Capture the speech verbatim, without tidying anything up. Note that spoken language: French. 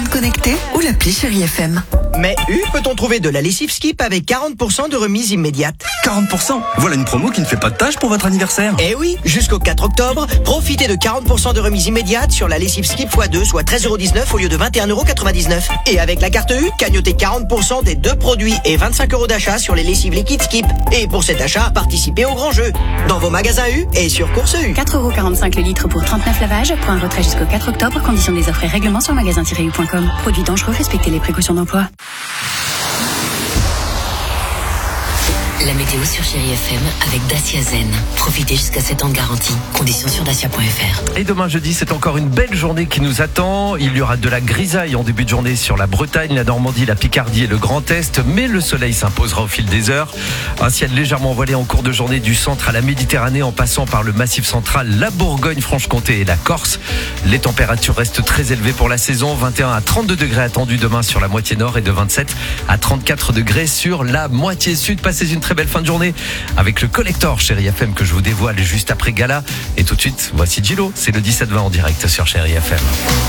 l'enceinte connectée ou l'appli Chérie F M. Mais U, peut-on trouver de la lessive Skip avec quarante pour cent de remise immédiate? quarante pour cent. Voilà une promo qui ne fait pas de tâche pour votre anniversaire. Eh oui, jusqu'au quatre octobre, profitez de quarante pour cent de remise immédiate sur la lessive Skip fois deux, soit treize euros dix-neuf au lieu de vingt et un euros quatre-vingt-dix-neuf. Et avec la carte U, cagnotez quarante pour cent des deux produits et vingt-cinq euros d'achat sur les lessives liquides Skip. Et pour cet achat, participez au grand jeu. Dans vos magasins U et sur Course U. quatre euros quarante-cinq le litre pour trente-neuf lavages. Point retrait jusqu'au quatre octobre. Conditions des offres et règlements sur magasin tiret u point com. Produits dangereux, respectez les précautions d'emploi. La météo sur Chérie F M avec Dacia Zen. Profitez jusqu'à sept ans de garantie. Conditions sur dacia point f r. Et demain jeudi, c'est encore une belle journée qui nous attend. Il y aura de la grisaille en début de journée sur la Bretagne, la Normandie, la Picardie et le Grand Est. Mais le soleil s'imposera au fil des heures. Un ciel légèrement voilé en cours de journée du centre à la Méditerranée en passant par le Massif central, la Bourgogne-Franche-Comté et la Corse. Les températures restent très élevées pour la saison. vingt et un à trente-deux degrés attendus demain sur la moitié nord et de vingt-sept à trente-quatre degrés sur la moitié sud. Passez une très belle fin de journée avec le collector Chérie F M que je vous dévoile juste après Gala. Et tout de suite, voici Gillo. C'est le dix-sept vingt en direct sur Chérie F M.